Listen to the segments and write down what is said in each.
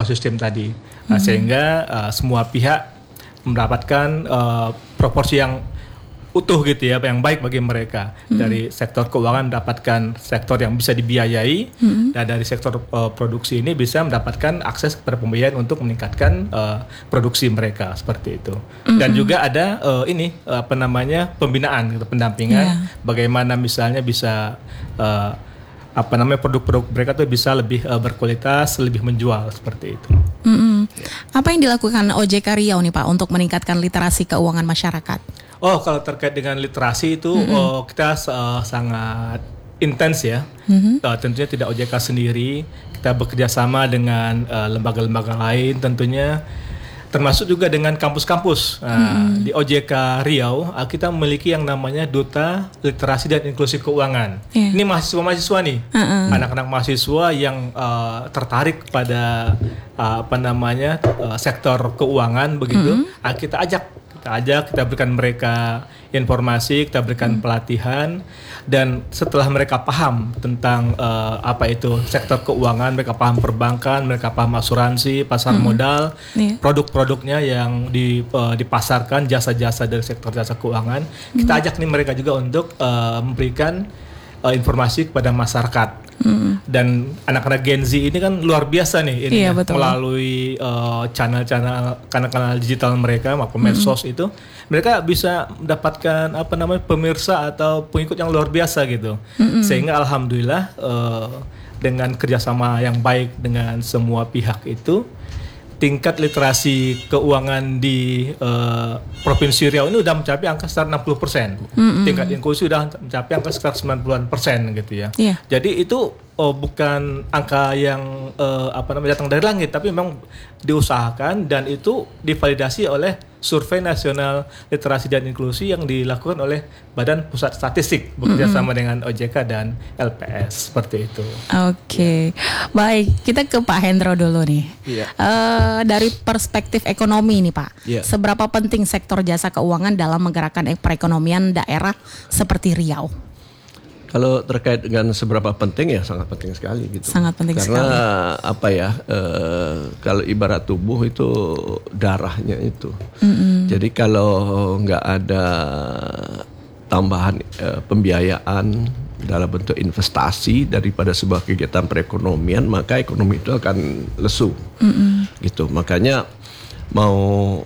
ekosistem tadi, sehingga semua pihak mendapatkan proporsi yang utuh gitu ya, yang baik bagi mereka. Dari sektor keuangan mendapatkan sektor yang bisa dibiayai, dan dari sektor produksi ini bisa mendapatkan akses kepada pembiayaan untuk meningkatkan produksi mereka seperti itu. Dan juga ada pembinaan, gitu, pendampingan, bagaimana misalnya bisa produk-produk mereka tuh bisa lebih berkualitas, lebih menjual seperti itu. Apa yang dilakukan OJK Riau nih Pak untuk meningkatkan literasi keuangan masyarakat? Oh, kalau terkait dengan literasi itu kita sangat intens ya. Tentunya tidak OJK sendiri, kita bekerja sama dengan lembaga-lembaga lain tentunya, termasuk juga dengan kampus-kampus. Di OJK Riau kita memiliki yang namanya Duta Literasi dan Inklusi Keuangan. Ini mahasiswa-mahasiswa nih, anak-anak mahasiswa yang tertarik pada sektor keuangan begitu. Kita kita berikan mereka informasi, kita berikan pelatihan, dan setelah mereka paham tentang apa itu sektor keuangan, mereka paham perbankan, mereka paham asuransi, pasar modal, produk-produknya yang dipasarkan, jasa-jasa dari sektor jasa keuangan, kita ajak nih mereka juga untuk memberikan informasi kepada masyarakat. Dan anak-anak Gen Z ini kan luar biasa nih ini melalui kanal digital mereka maupun medsos itu, mereka bisa mendapatkan pemirsa atau pengikut yang luar biasa gitu. Sehingga alhamdulillah dengan kerjasama yang baik dengan semua pihak itu, tingkat literasi keuangan di Provinsi Riau ini udah mencapai angka sekitar 60%. Tingkat inklusi udah mencapai angka sekitar 90% gitu ya. Jadi itu bukan angka yang datang dari langit, tapi memang diusahakan dan itu divalidasi oleh Survei Nasional Literasi dan Inklusi yang dilakukan oleh Badan Pusat Statistik bekerja sama dengan OJK dan LPS seperti itu. Baik, kita ke Pak Hendro dulu nih. Dari perspektif ekonomi nih Pak, seberapa penting sektor jasa keuangan dalam menggerakkan perekonomian daerah seperti Riau? Kalau terkait dengan seberapa penting, ya sangat penting sekali gitu. Sangat penting sekali. Karena kalau ibarat tubuh itu darahnya itu. Jadi kalau nggak ada tambahan pembiayaan dalam bentuk investasi daripada sebuah kegiatan perekonomian, maka ekonomi itu akan lesu. Gitu. Makanya mau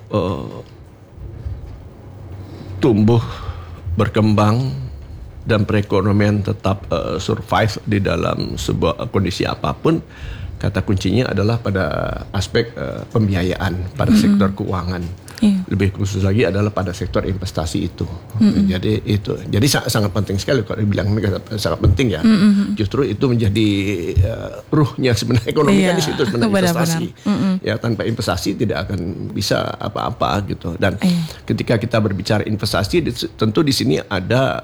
tumbuh, berkembang, dan perekonomian tetap survive di dalam sebuah kondisi apapun, kata kuncinya adalah pada aspek pembiayaan pada sektor keuangan. Lebih khusus lagi adalah pada sektor investasi itu. Jadi sangat penting sekali kalau dibilang sangat penting ya. Justru itu menjadi ruhnya sebenarnya ekonomi kan di situ sebenarnya investasi. Ya, tanpa investasi tidak akan bisa apa-apa gitu. Dan ketika kita berbicara investasi, tentu di sini ada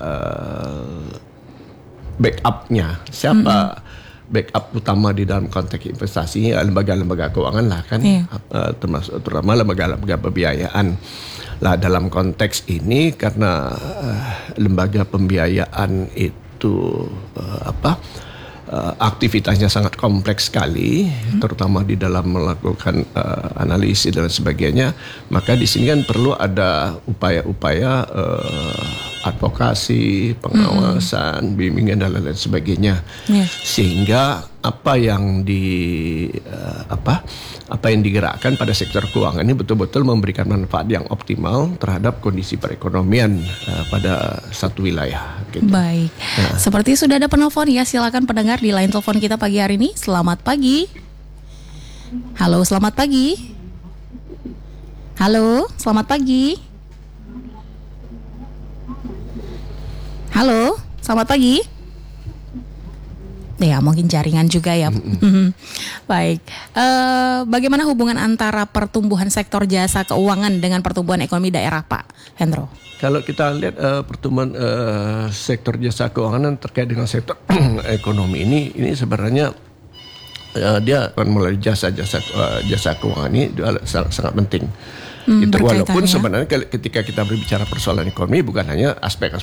backupnya. Siapa backup utama di dalam konteks investasi? Lembaga-lembaga keuangan lah kan, termasuk terutama lembaga-lembaga pembiayaan. Lah dalam konteks ini karena lembaga pembiayaan itu aktivitasnya sangat kompleks sekali, terutama di dalam melakukan analisis dan sebagainya, maka di sini kan perlu ada upaya-upaya advokasi, pengawasan, bimbingan dan lain-lain sebagainya, sehingga apa yang digerakkan pada sektor keuangan ini betul-betul memberikan manfaat yang optimal terhadap kondisi perekonomian pada satu wilayah. Gitu. Baik, seperti sudah ada penelpon ya, silakan pendengar di line telepon kita pagi hari ini. Selamat pagi. Halo, selamat pagi. Halo, selamat pagi. Halo, selamat pagi. Ya, mungkin jaringan juga ya. Baik, bagaimana hubungan antara pertumbuhan sektor jasa keuangan dengan pertumbuhan ekonomi daerah, Pak Hendro? Kalau kita lihat pertumbuhan sektor jasa keuangan terkait dengan sektor ekonomi ini sebenarnya dia melalui jasa keuangan ini sangat penting. Itu walaupun sebenarnya ketika kita berbicara persoalan ekonomi bukan hanya aspek